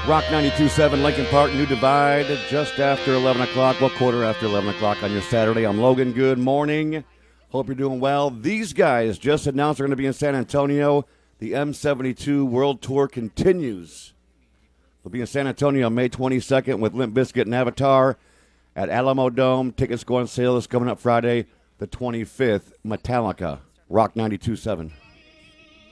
Rock 92.7, Lincoln Park, New Divide, just after 11 o'clock. Well, quarter after 11 o'clock on your Saturday. I'm Logan. Good morning. Hope you're doing well. These guys just announced they're going to be in San Antonio. The M72 World Tour continues. They'll be in San Antonio on May 22nd with Limp Bizkit and Avatar at Alamo Dome. Tickets go on sale. This coming up Friday, the 25th. Metallica, Rock 92.7.